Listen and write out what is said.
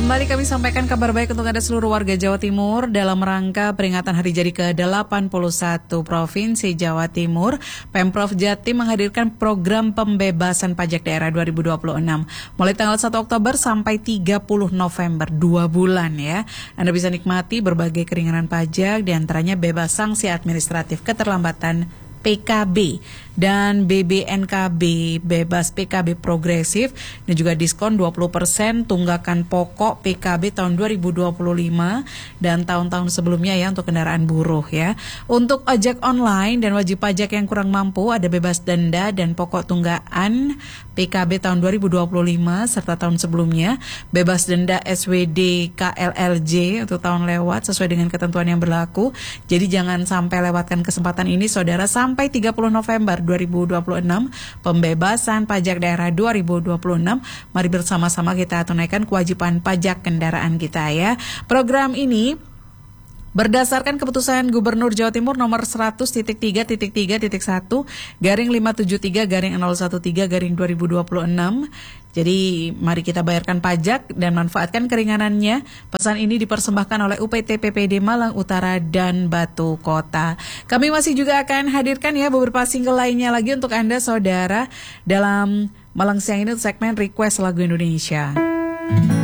Kembali kami sampaikan kabar baik untuk Anda seluruh warga Jawa Timur dalam rangka peringatan hari jadi ke-81 Provinsi Jawa Timur. Pemprov Jatim menghadirkan program pembebasan pajak daerah 2026 mulai tanggal 1 Oktober sampai 30 November, 2 bulan ya. Anda bisa nikmati berbagai keringanan pajak, diantaranya bebas sanksi administratif keterlambatan PKB dan BBNKB, bebas PKB progresif, dan juga diskon 20% tunggakan pokok PKB tahun 2025 dan tahun-tahun sebelumnya ya untuk kendaraan buruh ya. Untuk ojek online dan wajib pajak yang kurang mampu ada bebas denda dan pokok tunggaan PKB tahun 2025 serta tahun sebelumnya, bebas denda SWD KLLJ untuk tahun lewat sesuai dengan ketentuan yang berlaku. Jadi jangan sampai lewatkan kesempatan ini saudara. Sampai 30 November 2026 pembebasan pajak daerah 2026. Mari bersama-sama kita tunaikan kewajiban pajak kendaraan kita ya. Program ini berdasarkan keputusan Gubernur Jawa Timur nomor 100.3.3.573/013/2026. Jadi mari kita bayarkan pajak dan manfaatkan keringanannya. Pesan ini dipersembahkan oleh UPT PPD Malang Utara dan Batu Kota. Kami masih juga akan hadirkan ya beberapa single lainnya lagi untuk Anda saudara dalam Malang Siang ini segmen Request Lagu Indonesia.